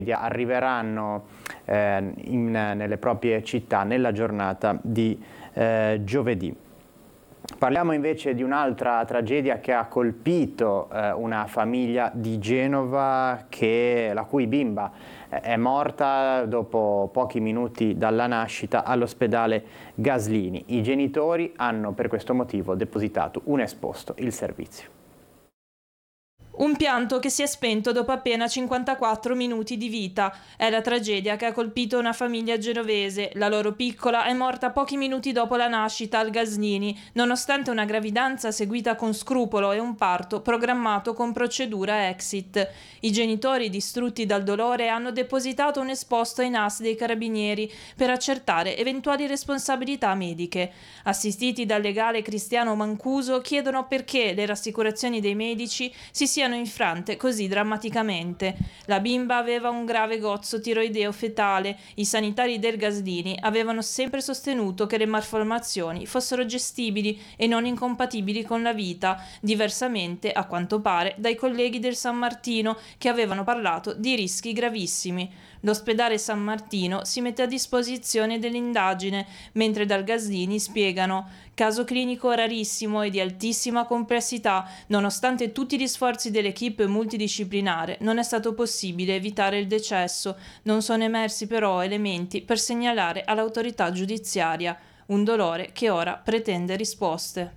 arriveranno nelle proprie città nella giornata di giovedì. Parliamo invece di un'altra tragedia che ha colpito una famiglia di Genova la cui bimba è morta dopo pochi minuti dalla nascita all'ospedale Gaslini. I genitori hanno per questo motivo depositato un esposto il servizio. Un pianto che si è spento dopo appena 54 minuti di vita. È la tragedia che ha colpito una famiglia genovese. La loro piccola è morta pochi minuti dopo la nascita al Gaslini, nonostante una gravidanza seguita con scrupolo e un parto programmato con procedura exit. I genitori, distrutti dal dolore, hanno depositato un esposto ai NAS dei carabinieri per accertare eventuali responsabilità mediche. Assistiti dal legale Cristiano Mancuso, chiedono perché le rassicurazioni dei medici si siano infrante così drammaticamente. La bimba aveva un grave gozzo tiroideo fetale. I sanitari del Gaslini avevano sempre sostenuto che le malformazioni fossero gestibili e non incompatibili con la vita, diversamente, a quanto pare, dai colleghi del San Martino che avevano parlato di rischi gravissimi. L'ospedale San Martino si mette a disposizione dell'indagine, mentre dal Gaslini spiegano: caso clinico rarissimo e di altissima complessità, nonostante tutti gli sforzi dell'equipe multidisciplinare non è stato possibile evitare il decesso, non sono emersi però elementi per segnalare all'autorità giudiziaria, un dolore che ora pretende risposte.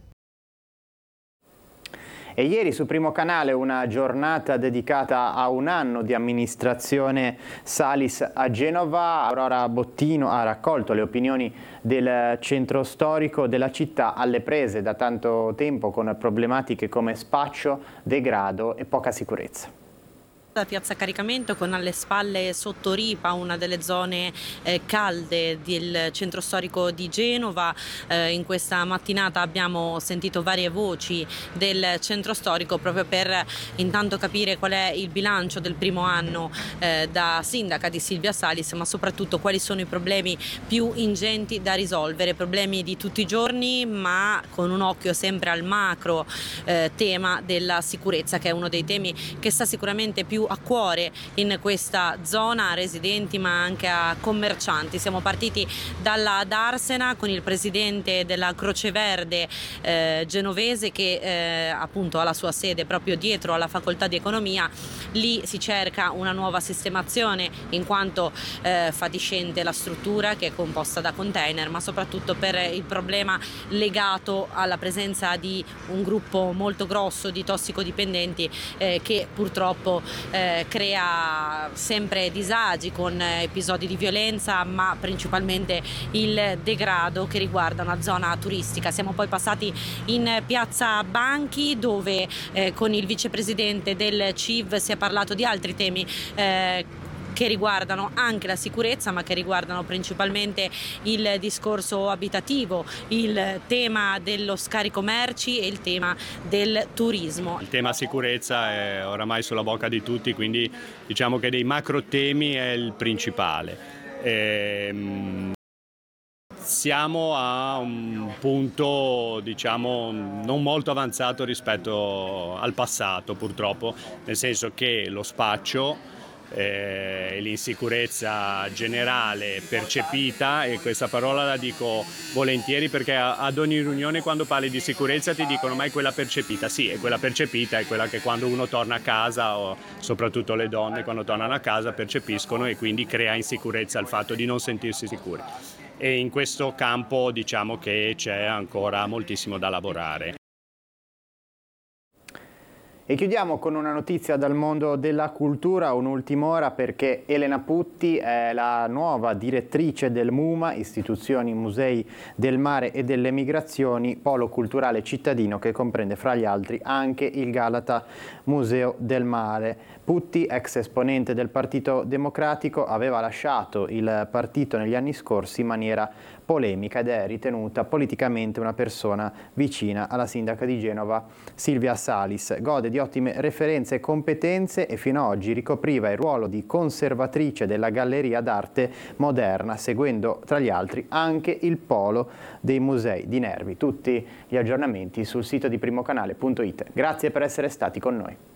E ieri su Primo Canale una giornata dedicata a un anno di amministrazione Salis a Genova. Aurora Bottino ha raccolto le opinioni del centro storico della città alle prese da tanto tempo con problematiche come spaccio, degrado e poca sicurezza. Da piazza Caricamento, con alle spalle sotto Ripa, una delle zone calde del centro storico di Genova. In questa mattinata abbiamo sentito varie voci del centro storico proprio per intanto capire qual è il bilancio del primo anno da sindaca di Silvia Salis, ma soprattutto quali sono i problemi più ingenti da risolvere, problemi di tutti i giorni, ma con un occhio sempre al macro tema della sicurezza, che è uno dei temi che sta sicuramente più a cuore in questa zona, a residenti ma anche a commercianti. Siamo partiti dalla Darsena con il presidente della Croce Verde genovese che appunto ha la sua sede proprio dietro alla facoltà di economia. Lì si cerca una nuova sistemazione in quanto fatiscente la struttura, che è composta da container, ma soprattutto per il problema legato alla presenza di un gruppo molto grosso di tossicodipendenti che purtroppo crea sempre disagi con episodi di violenza, ma principalmente il degrado che riguarda una zona turistica. Siamo poi passati in piazza Banchi, dove con il vicepresidente del CIV si è parlato di altri temi che riguardano anche la sicurezza, ma che riguardano principalmente il discorso abitativo, il tema dello scarico merci e il tema del turismo. Il tema sicurezza è oramai sulla bocca di tutti, quindi diciamo che dei macro temi è il principale. Siamo a un punto, diciamo, non molto avanzato rispetto al passato, purtroppo, nel senso che lo spaccio, l'insicurezza generale percepita, e questa parola la dico volentieri perché ad ogni riunione quando parli di sicurezza ti dicono: ma è quella percepita? Sì, è quella percepita, è quella che quando uno torna a casa, o soprattutto le donne quando tornano a casa percepiscono, e quindi crea insicurezza il fatto di non sentirsi sicuri. E in questo campo diciamo che c'è ancora moltissimo da lavorare. E chiudiamo con una notizia dal mondo della cultura, un'ultima ora, perché Elena Putti è la nuova direttrice del MUMA, Istituzioni Musei del Mare e delle Migrazioni, polo culturale cittadino che comprende fra gli altri anche il Galata Museo del Mare. Putti, ex esponente del Partito Democratico, aveva lasciato il partito negli anni scorsi in maniera polemica ed è ritenuta politicamente una persona vicina alla sindaca di Genova Silvia Salis. Gode di ottime referenze e competenze e fino ad oggi ricopriva il ruolo di conservatrice della Galleria d'Arte Moderna, seguendo tra gli altri anche il polo dei musei di Nervi. Tutti gli aggiornamenti sul sito di primocanale.it. Grazie per essere stati con noi.